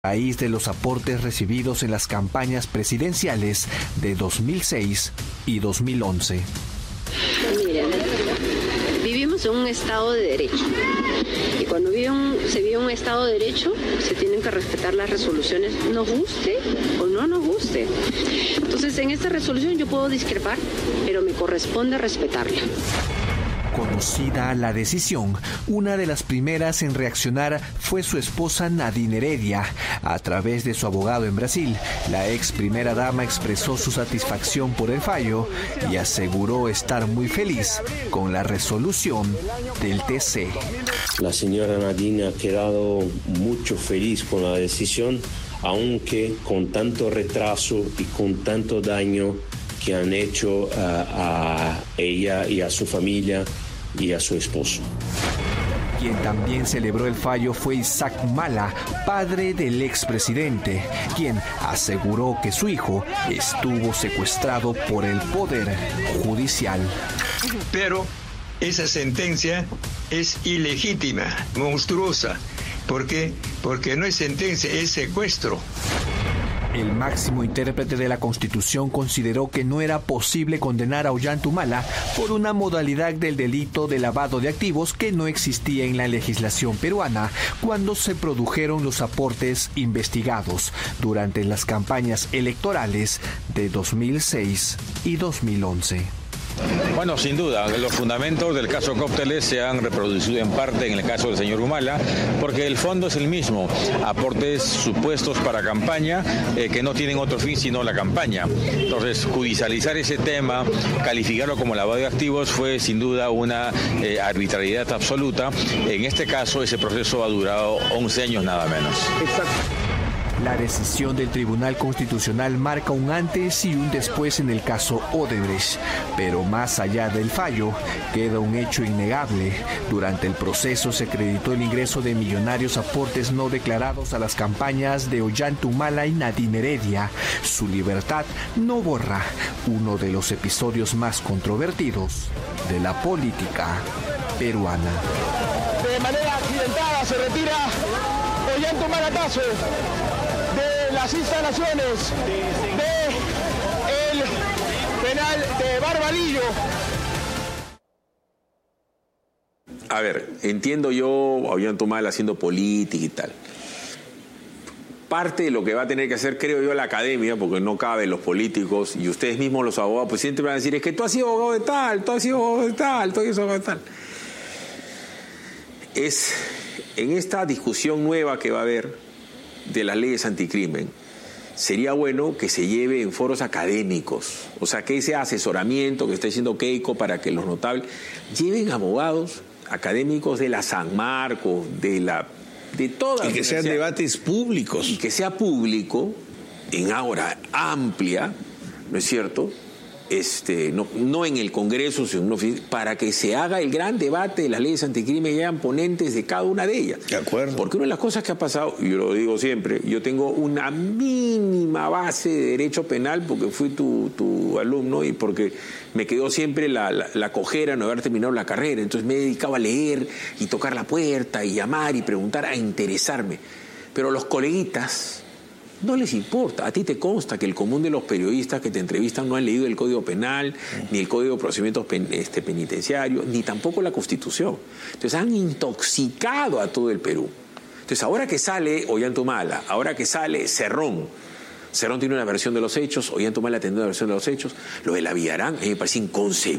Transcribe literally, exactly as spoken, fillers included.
a raíz de los aportes recibidos en las campañas presidenciales de dos mil seis y dos mil once. Mira, vivimos en un Estado de Derecho y cuando vive un, se vive un Estado de Derecho se tienen que respetar las resoluciones, nos guste o no nos guste. Entonces en esta resolución yo puedo discrepar, pero me corresponde respetarla. Conocida la decisión, una de las primeras en reaccionar fue su esposa Nadine Heredia. A través de su abogado en Brasil, la ex primera dama expresó su satisfacción por el fallo y aseguró estar muy feliz con la resolución del T C. La señora Nadine ha quedado mucho feliz con la decisión, aunque con tanto retraso y con tanto daño que han hecho a, a ella y a su familia y a su esposo. Quien también celebró el fallo fue Isaac Mala, padre del expresidente, quien aseguró que su hijo estuvo secuestrado por el poder judicial. Pero esa sentencia es ilegítima, monstruosa. ¿Por qué? Porque no es sentencia, es secuestro. El máximo intérprete de la Constitución consideró que no era posible condenar a Ollanta-Humala por una modalidad del delito de lavado de activos que no existía en la legislación peruana cuando se produjeron los aportes investigados durante las campañas electorales de dos mil seis y dos mil once. Bueno, sin duda, los fundamentos del caso Cócteles se han reproducido en parte en el caso del señor Humala, porque el fondo es el mismo, aportes supuestos para campaña eh, que no tienen otro fin sino la campaña. Entonces, judicializar ese tema, calificarlo como lavado de activos fue sin duda una eh, arbitrariedad absoluta. En este caso, ese proceso ha durado once años nada menos. Exacto. La decisión del Tribunal Constitucional marca un antes y un después en el caso Odebrecht, pero más allá del fallo, queda un hecho innegable. Durante el proceso se acreditó el ingreso de millonarios aportes no declarados a las campañas de Ollanta-Humala y Nadine Heredia. Su libertad no borra uno de los episodios más controvertidos de la política peruana. De manera accidentada se retira Ollanta-Humala Tazo de las instalaciones del penal de Barbalillo. A ver, entiendo yo a Ollanta-Humala haciendo política y tal. Parte de lo que va a tener que hacer, creo yo, la academia, porque no cabe los políticos y ustedes mismos los abogados, pues siempre van a decir, es que tú has sido abogado de tal, tú has sido abogado de tal, tú has sido abogado de tal. Es en esta discusión nueva que va a haber de las leyes anticrimen, sería bueno que se lleve en foros académicos, o sea, que ese asesoramiento que está diciendo Keiko para que los notables lleven abogados académicos de la San Marcos, de la de todas y que sean debates públicos y que sea público en ahora amplia, ¿no es cierto? Este, no, no en el Congreso, sino para que se haga el gran debate de las leyes anticrimen y hayan ponentes de cada una de ellas. De acuerdo. Porque una de las cosas que ha pasado, y yo lo digo siempre, yo tengo una mínima base de derecho penal porque fui tu, tu alumno y porque me quedó siempre la, la, la cojera no haber terminado la carrera. Entonces me he dedicado a leer y tocar la puerta y llamar y preguntar, a interesarme. Pero los coleguitas no les importa. A ti te consta que el común de los periodistas que te entrevistan no han leído el Código Penal, ni el Código de Procedimientos pen, este, Penitenciarios, ni tampoco la Constitución. Entonces han intoxicado a todo el Perú. Entonces ahora que sale Ollanta-Humala, ahora que sale Cerrón, Cerrón tiene una versión de los hechos, Ollanta-Humala tiene una versión de los hechos, lo de la Villarán, a mí me parece inconcebible.